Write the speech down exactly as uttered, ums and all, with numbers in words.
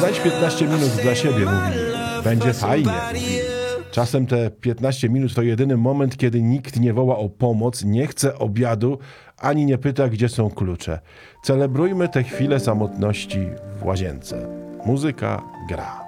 Znajdź piętnaście minut dla siebie, mówili. Będzie fajnie, mówili. Czasem te piętnaście minut to jedyny moment, kiedy nikt nie woła o pomoc, nie chce obiadu, ani nie pyta, gdzie są klucze. Celebrujmy te chwile samotności w łazience. Muzyka gra.